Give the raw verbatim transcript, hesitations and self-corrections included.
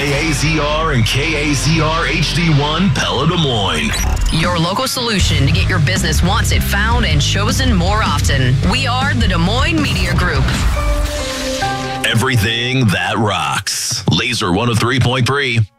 K A Z R and K A Z R H D one Pella Des Moines. Your local solution to get your business wants it found and chosen more often. We are the Des Moines Media Group. Everything that rocks. Laser one oh three point three.